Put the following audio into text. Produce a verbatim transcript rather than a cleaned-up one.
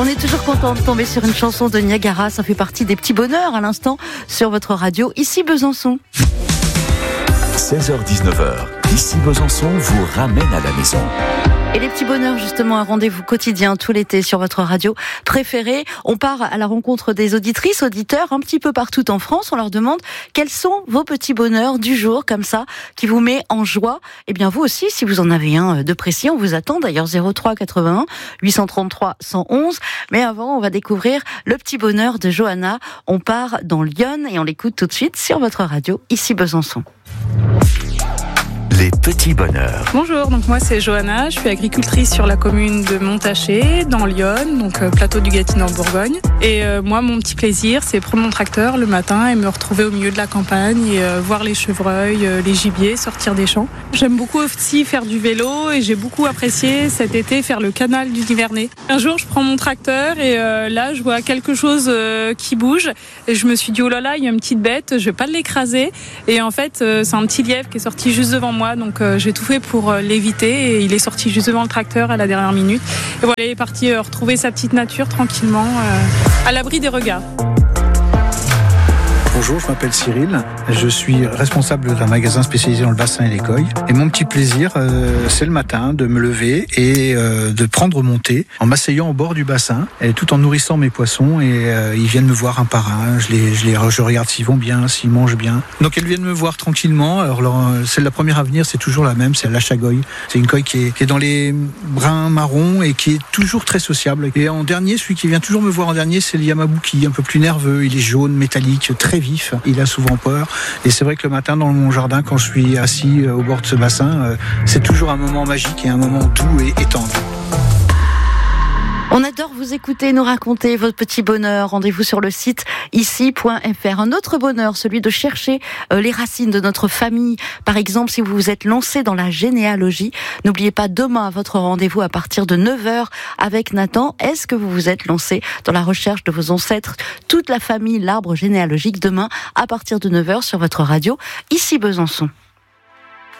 On est toujours content de tomber sur une chanson de Niagara. Ça fait partie des petits bonheurs à l'instant sur votre radio. Ici Besançon. seize heures dix-neuf heures. Ici Besançon vous ramène à la maison. Et les petits bonheurs, justement, un rendez-vous quotidien tout l'été sur votre radio préférée. On part à la rencontre des auditrices, auditeurs, un petit peu partout en France. On leur demande quels sont vos petits bonheurs du jour, comme ça, qui vous met en joie. Eh bien, vous aussi, si vous en avez un de précis, on vous attend. D'ailleurs, zéro trois quatre-vingt-un huit cent trente-trois cent onze. Mais avant, on va découvrir le petit bonheur de Johanna. On part dans Lyon et on l'écoute tout de suite sur votre radio, ici Besançon. Les petits bonheurs. Bonjour, donc moi c'est Johanna, je suis agricultrice sur la commune de Montaché, dans Lyon, donc euh, plateau du Gâtinais en Bourgogne. Et euh, moi mon petit plaisir c'est prendre mon tracteur le matin et me retrouver au milieu de la campagne et euh, voir les chevreuils, euh, les gibiers sortir des champs. J'aime beaucoup aussi faire du vélo et j'ai beaucoup apprécié cet été faire le canal du Nivernais. Un jour je prends mon tracteur et euh, là je vois quelque chose euh, qui bouge et je me suis dit oh là là il y a une petite bête, je vais pas l'écraser. Et en fait euh, c'est un petit lièvre qui est sorti juste devant moi. Donc euh, j'ai tout fait pour euh, l'éviter et il est sorti juste devant le tracteur à la dernière minute. Et voilà, il est parti euh, retrouver sa petite nature tranquillement, euh, à l'abri des regards. Bonjour, je m'appelle Cyril, je suis responsable d'un magasin spécialisé dans le bassin et l'écoeil. Et mon petit plaisir, euh, c'est le matin de me lever et euh, de prendre mon thé en m'asseyant au bord du bassin, et tout en nourrissant mes poissons. Et euh, ils viennent me voir un par un, je, les, je, les, je regarde s'ils vont bien, s'ils mangent bien. Donc elles viennent me voir tranquillement. Alors c'est la première à venir, c'est toujours la même, c'est la chagogne. C'est une coille qui est, qui est dans les brins marrons et qui est toujours très sociable. Et en dernier, celui qui vient toujours me voir en dernier, c'est le Yamabuki, un peu plus nerveux. Il est jaune, métallique, très vif. Il a souvent peur. Et c'est vrai que le matin, dans mon jardin, quand je suis assis au bord de ce bassin, c'est toujours un moment magique et un moment doux et, et tendre. On adore vous écouter, nous raconter votre petit bonheur. Rendez-vous sur le site ici point f r. Un autre bonheur, celui de chercher euh, les racines de notre famille. Par exemple, si vous vous êtes lancé dans la généalogie, n'oubliez pas demain votre rendez-vous à partir de neuf heures avec Nathan. Est-ce que vous vous êtes lancé dans la recherche de vos ancêtres, toute la famille, l'arbre généalogique, demain à partir de neuf heures sur votre radio, ici Besançon.